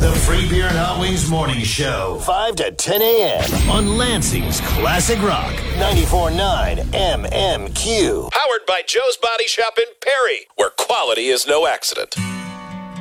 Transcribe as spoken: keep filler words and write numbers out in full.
The Free Beer and Hot Wings Morning Show, five to ten a.m. on Lansing's Classic Rock, ninety-four point nine M M Q. Powered by Joe's Body Shop in Perry, where quality is no accident.